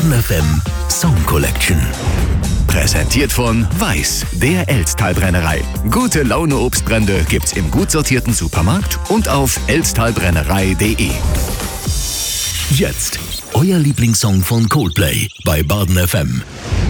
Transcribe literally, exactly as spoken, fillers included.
Baden F M Song Collection. Präsentiert von Weiß, der Elsttalbrennerei. Gute Laune Obstbrände gibt's im gut sortierten Supermarkt und auf elsttalbrennerei punkt de. Jetzt euer Lieblingssong von Coldplay bei Baden F M.